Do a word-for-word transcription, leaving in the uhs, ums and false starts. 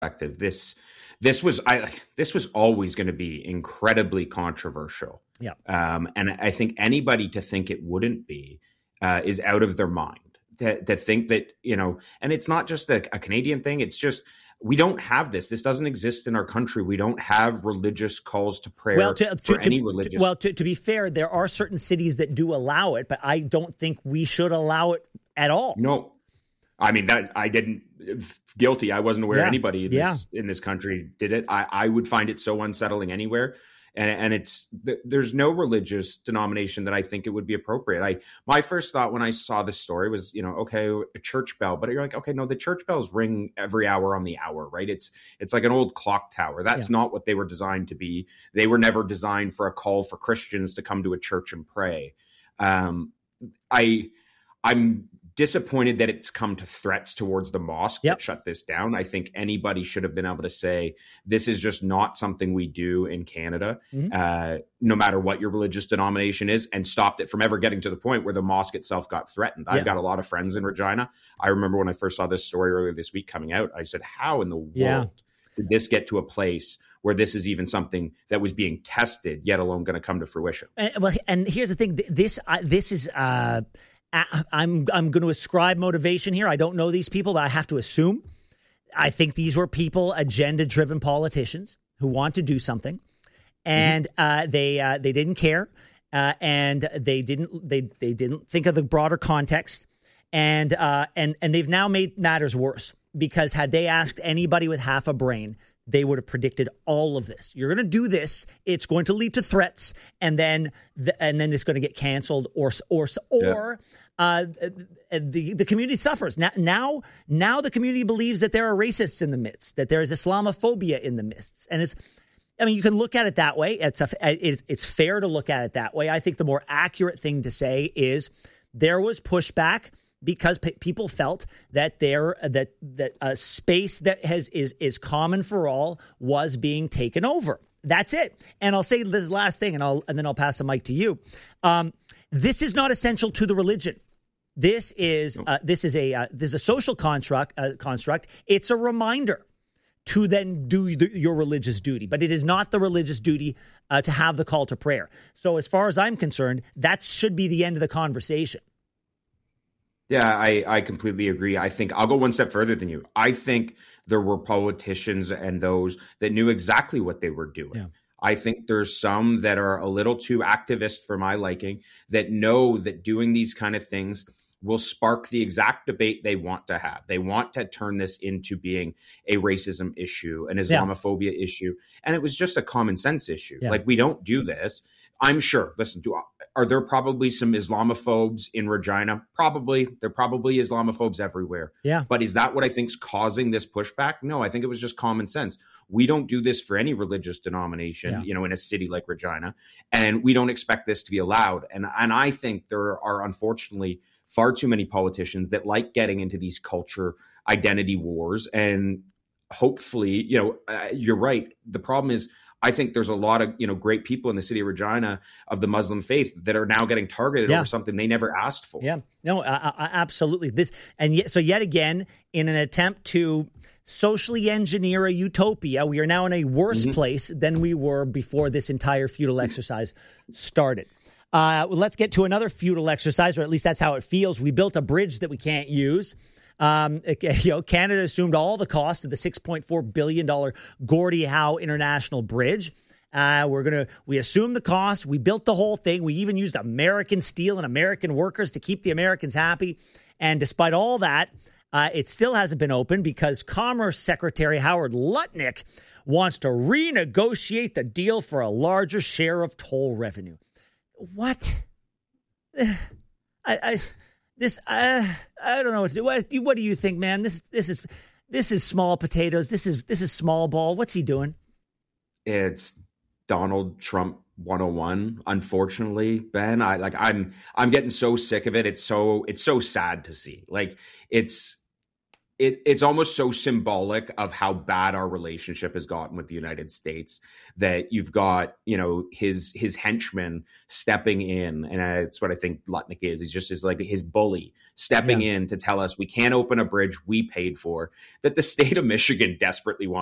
perspective, this this was I this was always going to be incredibly controversial. Yeah. Um, and I think anybody to think it wouldn't be uh, is out of their mind. To, to think that, you know, and it's not just a, a Canadian thing. It's just we don't have this. This doesn't exist in our country. We don't have religious calls to prayer well, to, for to, any to, religious. Well, to, to be fair, there are certain cities that do allow it, but I don't think we should allow it at all. No. I mean, that I didn't guilty. I wasn't aware yeah. anybody in this, yeah. in this country did it. I, I would find it so unsettling anywhere. And, and it's there's no religious denomination that I think it would be appropriate. I my first thought when I saw this story was, you know, okay, a church bell, but you're like, okay, no, the church bells ring every hour on the hour, right? It's it's like an old clock tower. That's yeah. not what they were designed to be. They were never designed for a call for Christians to come to a church and pray. Um, I I'm disappointed that it's come to threats towards the mosque yep. that shut this down. I think anybody should have been able to say, this is just not something we do in Canada, mm-hmm. uh, no matter what your religious denomination is, and stopped it from ever getting to the point where the mosque itself got threatened. I've yeah. got a lot of friends in Regina. I remember when I first saw this story earlier this week coming out, I said, how in the world yeah. did this get to a place where this is even something that was being tested, yet alone going to come to fruition? And, well, and here's the thing. This, uh, this is... Uh... I'm I'm going to ascribe motivation here. I don't know these people, but I have to assume. I think these were people, agenda-driven politicians who want to do something, and mm-hmm. uh, they uh, they didn't care, uh, and they didn't they they didn't think of the broader context, and uh, and and they've now made matters worse, because had they asked anybody with half a brain, they would have predicted all of this. You're going to do this. It's going to lead to threats, and then the, and then it's going to get canceled, or or or. Yeah. Uh, the the community suffers now. Now, now the community believes that there are racists in the midst, that there is Islamophobia in the midst, and it's. I mean, you can look at it that way. It's a, it's it's fair to look at it that way. I think the more accurate thing to say is there was pushback because p- people felt that there that that a space that has is is common for all was being taken over. That's it. And I'll say this last thing, and I'll and then I'll pass the mic to you. Um, this is not essential to the religion. This is uh, this is a uh, this is a social construct. Uh, construct. It's a reminder to then do the, your religious duty, but it is not the religious duty uh, to have the call to prayer. So, as far as I'm concerned, that should be the end of the conversation. Yeah, I, I completely agree. I think I'll go one step further than you. I think there were politicians and those that knew exactly what they were doing. Yeah. I think there's some that are a little too activist for my liking, that know that doing these kind of things will spark the exact debate they want to have. They want to turn this into being a racism issue, an Islamophobia yeah. issue. And it was just a common sense issue. Yeah. Like, we don't do this. I'm sure, listen, do, are there probably some Islamophobes in Regina? Probably. There are probably Islamophobes everywhere. Yeah. But is that what I think's causing this pushback? No, I think it was just common sense. We don't do this for any religious denomination, yeah. you know, in a city like Regina, and we don't expect this to be allowed. And and I think there are, unfortunately, far too many politicians that like getting into these culture identity wars. And hopefully, you know, uh, you're right. The problem is, I think there's a lot of, you know, great people in the city of Regina of the Muslim faith that are now getting targeted yeah. over something they never asked for. Yeah, no, uh, uh, absolutely. This and yet, so yet again, in an attempt to socially engineer a utopia, we are now in a worse mm-hmm. place than we were before this entire futile exercise started. Uh, well, let's get to another futile exercise, or at least that's how it feels. We built a bridge that we can't use. Um, you know, Canada assumed all the cost of the six point four billion dollars Gordie Howe International Bridge. Uh, we're gonna we assumed the cost. We built the whole thing. We even used American steel and American workers to keep the Americans happy. And despite all that, uh, it still hasn't been opened because Commerce Secretary Howard Lutnick wants to renegotiate the deal for a larger share of toll revenue. What? I. I This, uh, I don't know what to do. What, what do you think, man? This, this is, this is small potatoes. This is, this is small ball. What's he doing? It's Donald Trump one oh one. Unfortunately, Ben, I like, I'm, I'm getting so sick of it. It's so, it's so sad to see. Like, it's, it, it's almost so symbolic of how bad our relationship has gotten with the United States that you've got, you know, his his henchman stepping in, and that's what I think Lutnick is. He's just his like his bully stepping yeah. in to tell us we can't open a bridge we paid for, that the state of Michigan desperately wants